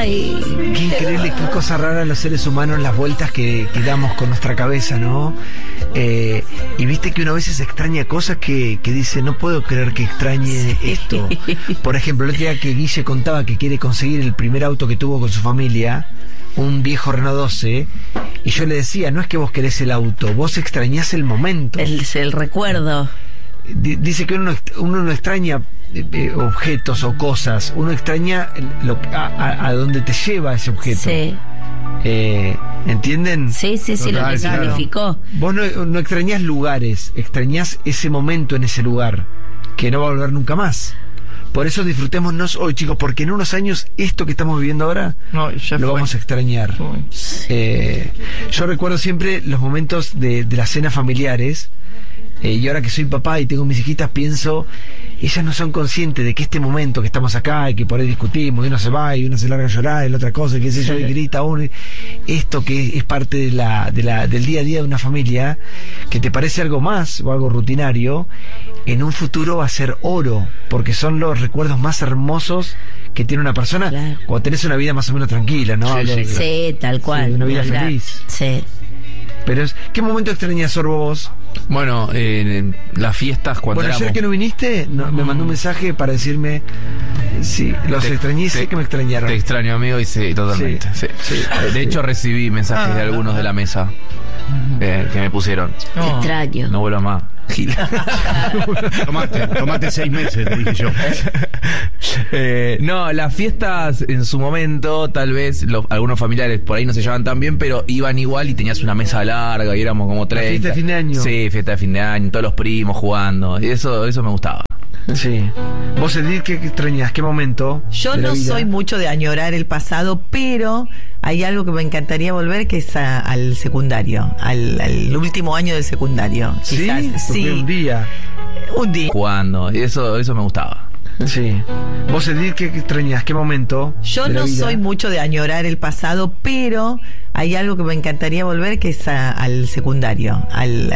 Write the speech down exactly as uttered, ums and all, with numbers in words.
Ay. Qué increíble, qué cosa rara los seres humanos, las vueltas que, que damos con nuestra cabeza, ¿no? Eh, y viste que uno a veces extraña cosas que, que dice, no puedo creer que extrañe esto. Por ejemplo, el otro día que Guille contaba que quiere conseguir el primer auto que tuvo con su familia, un viejo Renault doce, y yo le decía, no es que vos querés el auto, vos extrañás el momento. El, el recuerdo. D- dice que uno, uno no extraña eh, eh, objetos o cosas, uno extraña lo, a, a, a dónde te lleva ese objeto. Sí. Eh, ¿Entienden? Sí, sí, sí, Total, lo que claro. significó. Vos no, no extrañás lugares, extrañás ese momento en ese lugar, que no va a volver nunca más. Por eso disfrutémonos hoy, chicos, porque en unos años esto que estamos viviendo ahora No, ya lo fue. vamos a extrañar. Uy. Eh, yo recuerdo siempre los momentos de, de las cenas familiares, eh, y ahora que soy papá y tengo mis hijitas, pienso, ellas no son conscientes de que este momento que estamos acá y que por ahí discutimos y uno se va y uno se larga a llorar y la otra cosa, y qué sé yo, y grita uno, esto que es parte de la, de la, del día a día de una familia, que te parece algo más o algo rutinario, en un futuro va a ser oro, porque son los recuerdos más hermosos que tiene una persona, Claro. cuando tenés una vida más o menos tranquila, ¿no? Sí, Hablo sí, de- Sí, tal cual. Sí, una vida Ni hablar. feliz. Sí. Pero es, ¿qué momento extrañas, Sorbo, vos? Bueno, en las fiestas cuando Bueno, éramos... ayer que no viniste, no, me mandó un mensaje para decirme, sí, los Te- extrañé y sé te- que me extrañaron. Te extraño, amigo, y sí, totalmente. Sí, Sí. sí. De hecho, recibí mensajes de algunos de la mesa eh, que me pusieron. Te No. extraño. No vuelvo más. Gil. Tomate, tomate seis meses, te dije yo. Eh, no, las fiestas en su momento, tal vez los, algunos familiares por ahí no se llevaban tan bien, pero iban igual y tenías una mesa larga y éramos como treinta. fiesta de fin de año. Sí, fiesta de fin de año, todos los primos jugando. Y eso, eso me gustaba. Sí. Vos, Edith, ¿qué extrañas? ¿Qué momento? Yo de la no vida? soy mucho de añorar el pasado, pero hay algo que me encantaría volver, que es a- al secundario, al, al último año del secundario. ¿Sí? Quizás, Porque sí, un día. un día. Jugando. Y eso, eso me gustaba. Sí. Vos, Edith, ¿qué extrañas? ¿Qué momento? Yo de la no vida? soy mucho de añorar el pasado, pero hay algo que me encantaría volver, que es a- al secundario, al